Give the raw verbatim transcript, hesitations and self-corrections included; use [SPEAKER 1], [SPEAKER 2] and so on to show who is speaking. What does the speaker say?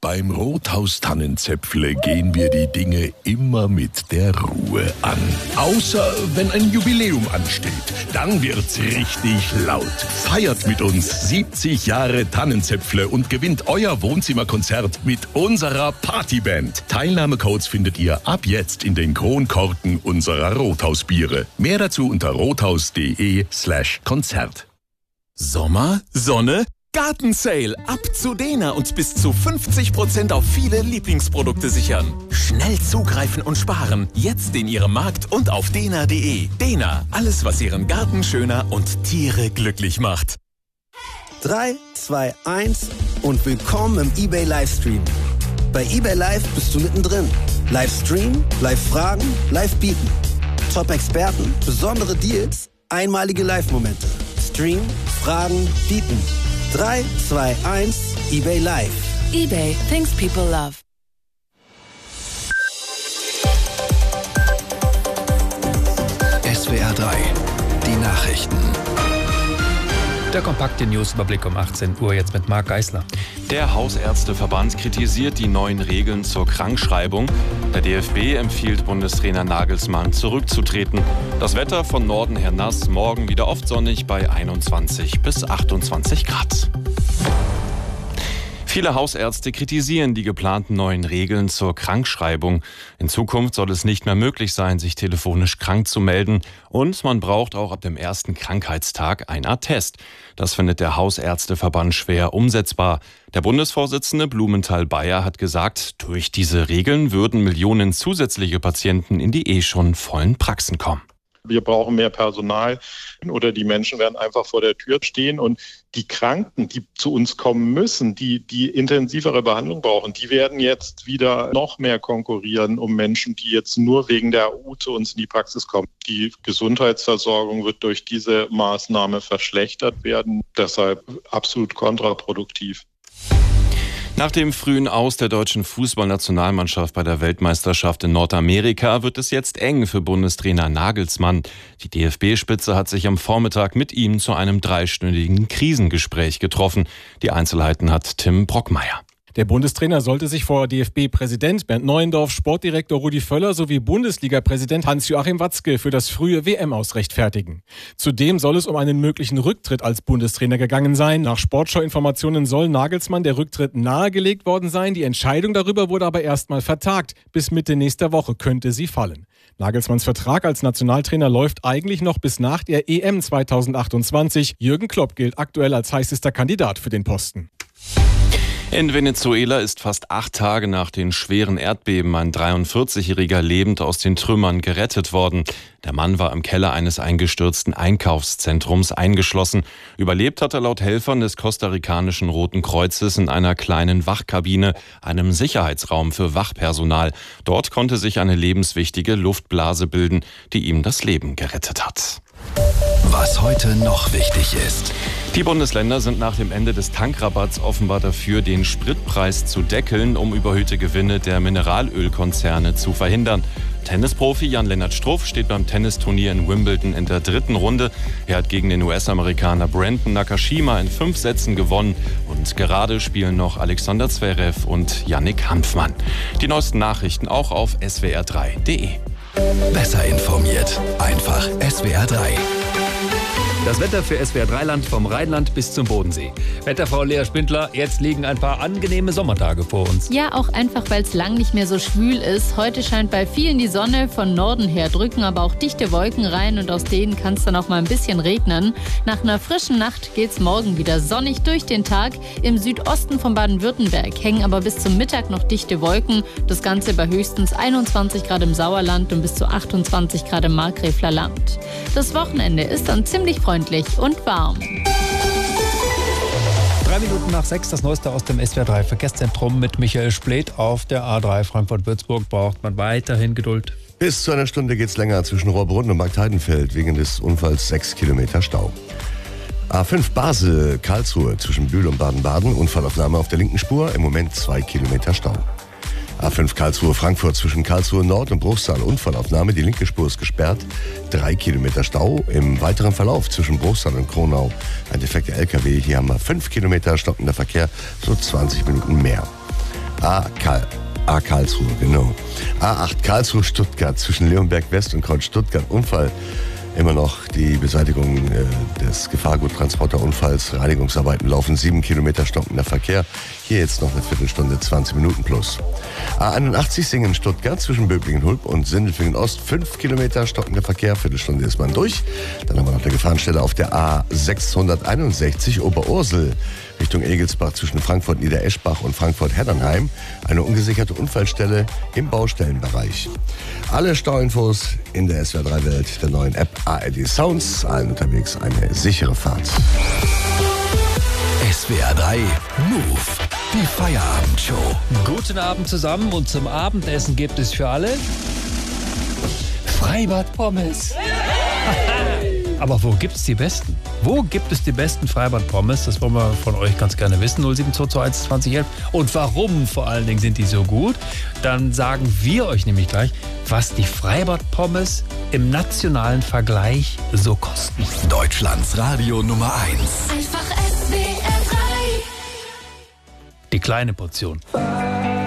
[SPEAKER 1] Beim Rothaus Tannenzäpfle gehen wir die Dinge immer mit der Ruhe an. Außer wenn ein Jubiläum ansteht. Dann wird's richtig laut. Feiert mit uns siebzig Jahre Tannenzäpfle und gewinnt euer Wohnzimmerkonzert mit unserer Partyband. Teilnahmecodes findet ihr ab jetzt in den Kronkorken unserer Rothausbiere. Mehr dazu unter rothaus.de slash Konzert.
[SPEAKER 2] Sommer, Sonne, Gartensale. Ab zu Dena und bis zu fünfzig Prozent auf viele Lieblingsprodukte sichern. Schnell zugreifen und sparen. Jetzt in Ihrem Markt und auf dena punkt de. Dena, alles was Ihren Garten schöner und Tiere glücklich macht.
[SPEAKER 3] drei, zwei, eins und willkommen im eBay Livestream. Bei eBay Live bist du mittendrin. Livestream, Live-Fragen, Live-Bieten. Top-Experten, besondere Deals, einmalige Live-Momente. Stream, Fragen, Bieten. drei, zwei, eins, eBay Live.
[SPEAKER 4] eBay, things people love.
[SPEAKER 5] S W R drei, die Nachrichten.
[SPEAKER 6] Der kompakte Newsüberblick um achtzehn Uhr jetzt mit Marc Geisler.
[SPEAKER 7] Der Hausärzteverband kritisiert die neuen Regeln zur Krankschreibung. Der D F B empfiehlt Bundestrainer Nagelsmann zurückzutreten. Das Wetter von Norden her nass, morgen wieder oft sonnig bei einundzwanzig bis achtundzwanzig Grad. Viele Hausärzte kritisieren die geplanten neuen Regeln zur Krankschreibung. In Zukunft soll es nicht mehr möglich sein, sich telefonisch krank zu melden. Und man braucht auch ab dem ersten Krankheitstag ein Attest. Das findet der Hausärzteverband schwer umsetzbar. Der Bundesvorsitzende Blumenthal-Bayer hat gesagt, durch diese Regeln würden Millionen zusätzliche Patienten in die eh schon vollen Praxen kommen.
[SPEAKER 8] Wir brauchen mehr Personal oder die Menschen werden einfach vor der Tür stehen und die Kranken, die zu uns kommen müssen, die die intensivere Behandlung brauchen, die werden jetzt wieder noch mehr konkurrieren um Menschen, die jetzt nur wegen der A U zu uns in die Praxis kommen. Die Gesundheitsversorgung wird durch diese Maßnahme verschlechtert werden, deshalb absolut kontraproduktiv.
[SPEAKER 7] Nach dem frühen Aus der deutschen Fußballnationalmannschaft bei der Weltmeisterschaft in Nordamerika wird es jetzt eng für Bundestrainer Nagelsmann. Die D F B-Spitze hat sich am Vormittag mit ihm zu einem dreistündigen Krisengespräch getroffen. Die Einzelheiten hat Tim Brockmeier.
[SPEAKER 9] Der Bundestrainer sollte sich vor D F B-Präsident Bernd Neuendorf, Sportdirektor Rudi Völler sowie Bundesliga-Präsident Hans-Joachim Watzke für das frühe W M-Aus rechtfertigen. Zudem soll es um einen möglichen Rücktritt als Bundestrainer gegangen sein. Nach Sportschau-Informationen soll Nagelsmann der Rücktritt nahegelegt worden sein. Die Entscheidung darüber wurde aber erstmal vertagt. Bis Mitte nächster Woche könnte sie fallen. Nagelsmanns Vertrag als Nationaltrainer läuft eigentlich noch bis nach der E M zweitausendachtundzwanzig. Jürgen Klopp gilt aktuell als heißester Kandidat für den Posten.
[SPEAKER 7] In Venezuela ist fast acht Tage nach den schweren Erdbeben ein dreiundvierzigjähriger lebend aus den Trümmern gerettet worden. Der Mann war im Keller eines eingestürzten Einkaufszentrums eingeschlossen. Überlebt hat er laut Helfern des kostarikanischen Roten Kreuzes in einer kleinen Wachkabine, einem Sicherheitsraum für Wachpersonal. Dort konnte sich eine lebenswichtige Luftblase bilden, die ihm das Leben gerettet hat.
[SPEAKER 5] Was heute noch wichtig ist.
[SPEAKER 7] Die Bundesländer sind nach dem Ende des Tankrabatts offenbar dafür, den Spritpreis zu deckeln, um überhöhte Gewinne der Mineralölkonzerne zu verhindern. Tennisprofi Jan-Lennart Struff steht beim Tennisturnier in Wimbledon in der dritten Runde. Er hat gegen den U S-Amerikaner Brandon Nakashima in fünf Sätzen gewonnen. Und gerade spielen noch Alexander Zverev und Yannick Hanfmann. Die neuesten Nachrichten auch auf S W R drei punkt de.
[SPEAKER 5] Besser informiert. Einfach S W R drei.
[SPEAKER 6] Das Wetter für S W R drei Land vom Rheinland bis zum Bodensee. Wetterfrau Lea Spindler, jetzt liegen ein paar angenehme Sommertage vor uns.
[SPEAKER 10] Ja, auch einfach, weil es lang nicht mehr so schwül ist. Heute scheint bei vielen die Sonne, von Norden her drücken aber auch dichte Wolken rein und aus denen kann es dann auch mal ein bisschen regnen. Nach einer frischen Nacht geht's morgen wieder sonnig durch den Tag. Im Südosten von Baden-Württemberg hängen aber bis zum Mittag noch dichte Wolken. Das Ganze bei höchstens einundzwanzig Grad im Sauerland und bis zu achtundzwanzig Grad im Markgräfler Land. Das Wochenende ist dann ziemlich freundlich und warm.
[SPEAKER 6] Drei Minuten nach sechs, das Neueste aus dem S W R drei Verkehrszentrum mit Michael Spleth. Auf der A drei Frankfurt-Würzburg braucht man weiterhin Geduld.
[SPEAKER 11] Bis zu einer Stunde geht's länger zwischen Rohrbrunn und Marktheidenfeld. Wegen des Unfalls sechs Kilometer Stau. A fünf Basel-Karlsruhe zwischen Bühl und Baden-Baden. Unfallaufnahme auf der linken Spur. Im Moment zwei Kilometer Stau. A fünf Karlsruhe-Frankfurt zwischen Karlsruhe Nord und Bruchsal. Unfallaufnahme. Die linke Spur ist gesperrt. Drei Kilometer Stau. Im weiteren Verlauf zwischen Bruchsal und Kronau ein defekter L K W. Hier haben wir fünf Kilometer stockender Verkehr, so zwanzig Minuten mehr. A, Karl, A Karlsruhe, genau. A acht Karlsruhe-Stuttgart zwischen Leonberg West und Kreuz Stuttgart. Unfall. Immer noch die Beseitigung äh, des Gefahrguttransporterunfalls. Reinigungsarbeiten laufen, sieben Kilometer stockender Verkehr. Hier jetzt noch eine Viertelstunde, zwanzig Minuten plus. A einundachtzig Singen Stuttgart zwischen Böblingen-Hulp und Sindelfingen Ost. fünf Kilometer stockender Verkehr, Viertelstunde ist man durch. Dann haben wir noch eine Gefahrenstelle auf der A sechshunderteinundsechzig Oberursel Richtung Egelsbach zwischen Frankfurt-Niedereschbach und Frankfurt-Heddernheim. Eine ungesicherte Unfallstelle im Baustellenbereich. Alle Stauinfos in der S W R drei Welt, der neuen App A R D Sounds. Allen unterwegs eine sichere Fahrt.
[SPEAKER 5] S W R drei Move, die Feierabendshow.
[SPEAKER 6] Guten Abend zusammen und zum Abendessen gibt es für alle Freibad-Pommes. Aber wo gibt's die besten? Wo gibt es die besten Freibad-Pommes? Das wollen wir von euch ganz gerne wissen. null sieben zwei zwei eins zwanzig elf. Und warum vor allen Dingen sind die so gut? Dann sagen wir euch nämlich gleich, was die Freibad-Pommes im nationalen Vergleich so kosten.
[SPEAKER 5] Deutschlands Radio Nummer eins.
[SPEAKER 4] Einfach S W R drei.
[SPEAKER 6] Die kleine Portion.